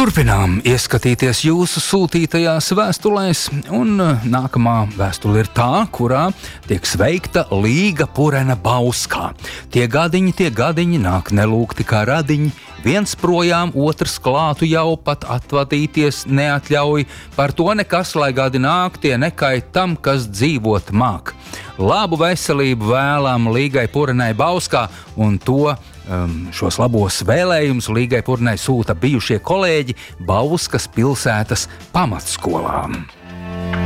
Turpinām ieskatīties jūsu sūtītajās vēstulēs, un nākamā vēstule ir tā, kurā tiek sveikta Līga Purena Bauskā. Tie gadiņi nāk nelūgti kā radiņi, viens projām, otrs klātu jau pat atvadīties neatļauj, par to nekas, lai gadi nāk, tie nekait tam, kas dzīvot māk. Labu veselību vēlam Līgai Purenai Bauskā, un šos labos vēlējumus Līgai Purenai sūta bijušie kolēģi Bauskas pilsētas pamatskolām.